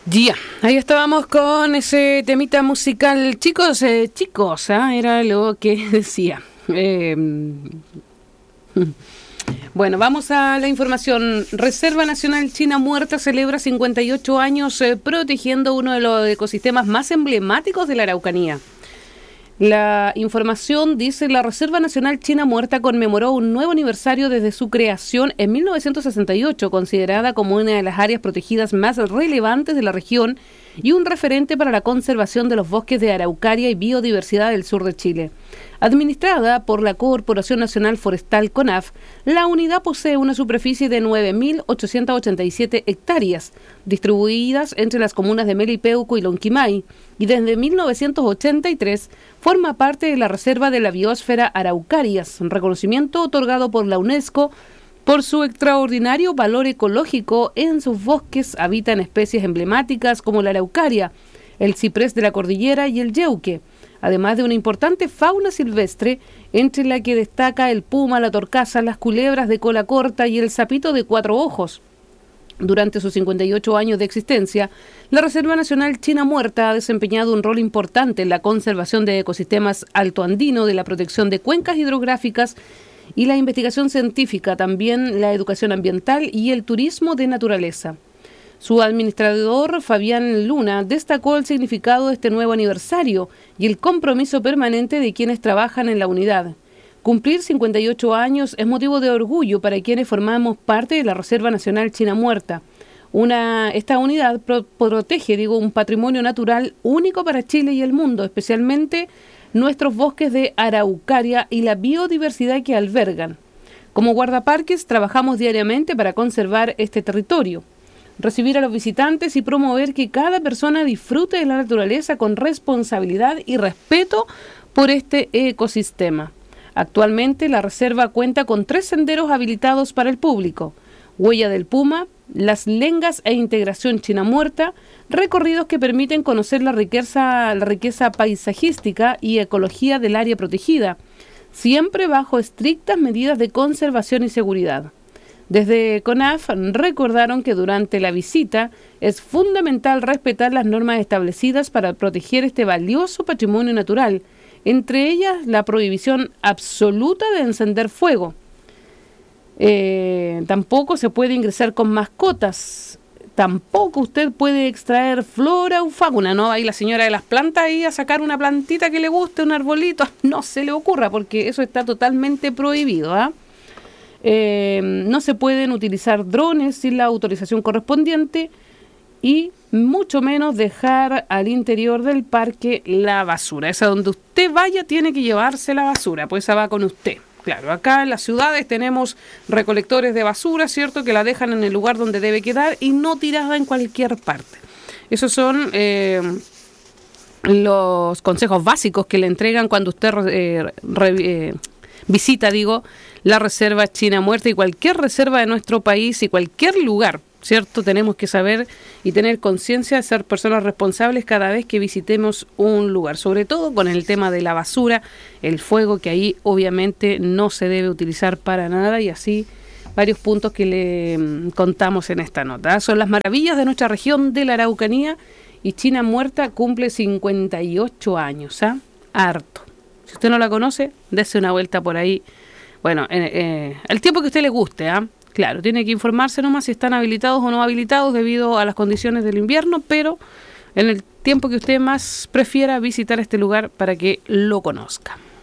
Ya, ahí estábamos con ese temita musical. Chicos, era lo que decía. Bueno, vamos a la información. Reserva Nacional China Muerta celebra 58 años protegiendo uno de los ecosistemas más emblemáticos de la Araucanía. La información dice: la Reserva Nacional China Muerta conmemoró un nuevo aniversario desde su creación en 1968, considerada como una de las áreas protegidas más relevantes de la región y un referente para la conservación de los bosques de araucaria y biodiversidad del sur de Chile. Administrada por la Corporación Nacional Forestal CONAF, la unidad posee una superficie de 9.887 hectáreas, distribuidas entre las comunas de Melipeuco y Lonquimay, y desde 1983 forma parte de la Reserva de la Biosfera Araucarias, un reconocimiento otorgado por la UNESCO por su extraordinario valor ecológico. En sus bosques habitan especies emblemáticas como la araucaria, el ciprés de la cordillera y el yeuque, además de una importante fauna silvestre, entre la que destaca el puma, la torcaza, las culebras de cola corta y el sapito de 4 ojos. Durante sus 58 años de existencia, la Reserva Nacional China Muerta ha desempeñado un rol importante en la conservación de ecosistemas altoandino, de la protección de cuencas hidrográficas y la investigación científica, también la educación ambiental y el turismo de naturaleza. Su administrador, Fabián Luna, destacó el significado de este nuevo aniversario y el compromiso permanente de quienes trabajan en la unidad. Cumplir 58 años es motivo de orgullo para quienes formamos parte de la Reserva Nacional China Muerta. Esta unidad protege un patrimonio natural único para Chile y el mundo, especialmente nuestros bosques de araucaria y la biodiversidad que albergan. Como guardaparques, trabajamos diariamente para conservar este territorio, recibir a los visitantes y promover que cada persona disfrute de la naturaleza con responsabilidad y respeto por este ecosistema. Actualmente la reserva cuenta con 3 senderos habilitados para el público: Huella del Puma, Las Lengas e Integración China Muerta, recorridos que permiten conocer la riqueza paisajística y ecología del área protegida, siempre bajo estrictas medidas de conservación y seguridad. Desde CONAF recordaron que durante la visita es fundamental respetar las normas establecidas para proteger este valioso patrimonio natural, entre ellas la prohibición absoluta de encender fuego. Tampoco se puede ingresar con mascotas. Tampoco usted puede extraer flora o fauna, ¿no? Ahí la señora de las plantas ahí a sacar una plantita que le guste, un arbolito, no se le ocurra, porque eso está totalmente prohibido, ¿ah? No se pueden utilizar drones sin la autorización correspondiente y mucho menos dejar al interior del parque la basura. Esa donde usted vaya tiene que llevarse la basura, pues esa va con usted. Claro, acá en las ciudades tenemos recolectores de basura, ¿cierto?, que la dejan en el lugar donde debe quedar y no tirada en cualquier parte. Esos son los consejos básicos que le entregan cuando usted visita, la Reserva China Muerta y cualquier reserva de nuestro país y cualquier lugar, ¿cierto? Tenemos que saber y tener conciencia de ser personas responsables cada vez que visitemos un lugar, sobre todo con el tema de la basura, el fuego, que ahí obviamente no se debe utilizar para nada, y así varios puntos que le contamos en esta nota. Son las maravillas de nuestra región de la Araucanía, y China Muerta cumple 58 años, harto. Si usted no la conoce, dése una vuelta por ahí. Bueno, el tiempo que a usted le guste, Claro, tiene que informarse nomás si están habilitados o no habilitados debido a las condiciones del invierno, pero en el tiempo que usted más prefiera visitar este lugar para que lo conozca.